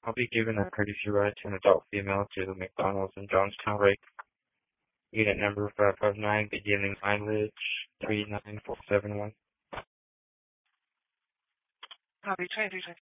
I'll be giving a courtesy ride to an adult female to the McDonald's in Johnstown, right? Unit number 559, beginning mileage 39471. Copy, 2320.